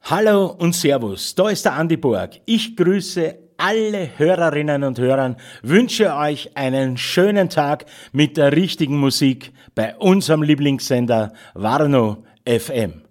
Hallo und Servus, da ist der Andi Borg. Ich grüße alle Hörerinnen und Hörer, wünsche euch einen schönen Tag mit der richtigen Musik bei unserem Lieblingssender Warnow FM.